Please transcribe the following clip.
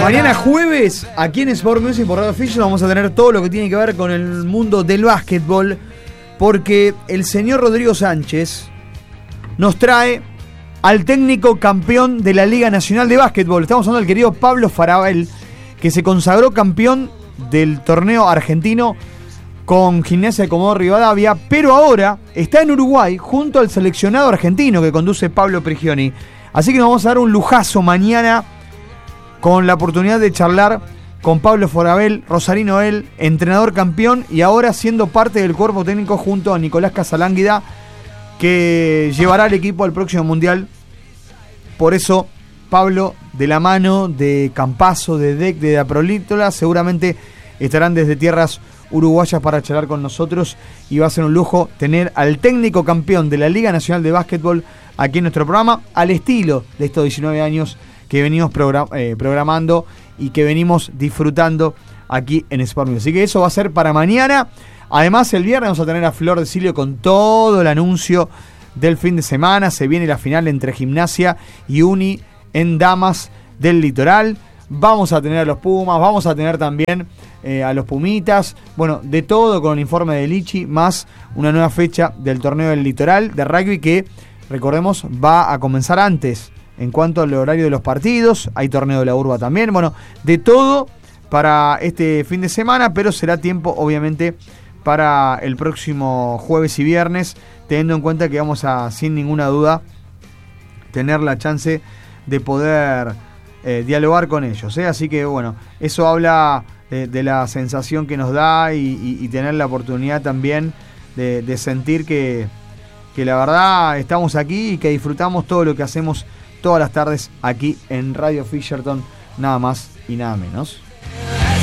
Mañana jueves, aquí en Sport Music por Radio Fisher, vamos a tener todo lo que tiene que ver con el mundo del básquetbol, porque el señor Rodrigo Sánchez nos trae al técnico campeón de la Liga Nacional de Básquetbol. Estamos hablando del querido Pablo Farabel, que se consagró campeón del torneo argentino con Gimnasia de Comodoro Rivadavia, pero ahora está en Uruguay junto al seleccionado argentino que conduce Pablo Prigioni. Así que nos vamos a dar un lujazo mañana con la oportunidad de charlar con Pablo Farabel, rosarino él, entrenador campeón y ahora siendo parte del cuerpo técnico junto a Nicolás Casalánguida, que llevará al equipo al próximo Mundial. Por eso, Pablo, de la mano de Campazo, de DEC, de Aprolítola, seguramente estarán desde tierras uruguayas para charlar con nosotros y va a ser un lujo tener al técnico campeón de la Liga Nacional de Básquetbol aquí en nuestro programa, al estilo de estos 19 años que venimos programando y que venimos disfrutando aquí en Sport Music. Así que eso va a ser para mañana. Además, el viernes vamos a tener a Flor de Silio con todo el anuncio del fin de semana. Se viene la final entre Gimnasia y Uni en Damas del Litoral. Vamos a tener a los Pumas, vamos a tener también a los Pumitas. Bueno, de todo con el informe de Lichi, más una nueva fecha del torneo del Litoral de rugby que, recordemos, va a comenzar antes en cuanto al horario de los partidos. Hay torneo de la urba también. Bueno, de todo para este fin de semana, pero será tiempo, obviamente, para el próximo jueves y viernes, teniendo en cuenta que vamos a, sin ninguna duda, tener la chance de poder dialogar con ellos, ¿eh? Así que bueno, eso habla de la sensación que nos da y tener la oportunidad también de sentir que la verdad estamos aquí y que disfrutamos todo lo que hacemos todas las tardes aquí en Radio Fisherton, nada más y nada menos.